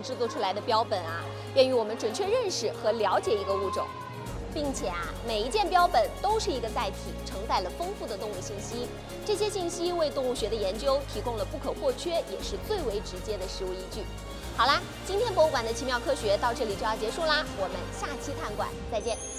制作出来的标本啊，便于我们准确认识和了解一个物种。并且啊，每一件标本都是一个载体，承载了丰富的动物信息。这些信息为动物学的研究提供了不可或缺，也是最为直接的实物依据。好啦，今天博物馆的奇妙科学到这里就要结束啦，我们下期探馆再见。